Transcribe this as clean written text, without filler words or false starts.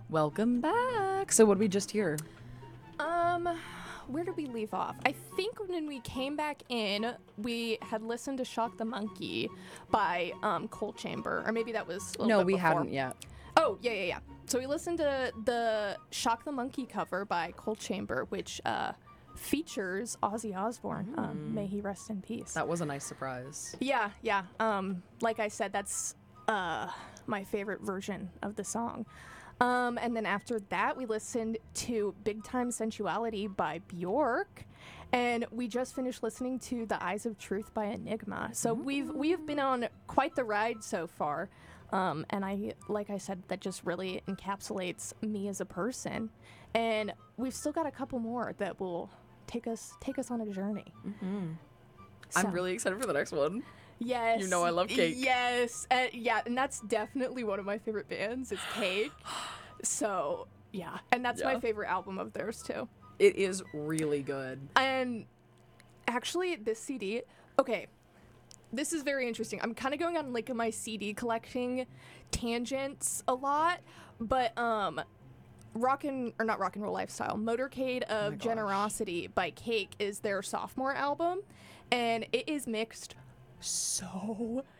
Welcome back. So what did we just hear? Um, where did we leave off? I think when we came back in, we had listened to Shock the Monkey by Cold Chamber, or maybe that was a little No, bit we before. hadn't yet. Oh, yeah. So we listened to the Shock the Monkey cover by Cold Chamber, which features Ozzy Osbourne. May he rest in peace. That was a nice surprise. Yeah. Like I said, that's my favorite version of the song. And then after that, we listened to Big Time Sensuality by Bjork. And we just finished listening to The Eyes of Truth by Enigma. So we've been on quite the ride so far. And like I said, that just really encapsulates me as a person. And we've still got a couple more that will take us on a journey. So, I'm really excited for the next one. yes. You know I love Cake. Yes. And that's definitely one of my favorite bands is Cake. So, yeah. And that's my Yeah. favorite album of theirs, too. It is really good. And actually, this CD, okay, this is very interesting. I'm kind of going on like my CD collecting tangents a lot, but not Rock and Roll Lifestyle, Motorcade of gosh. Generosity by Cake is their sophomore album, and it is mixed so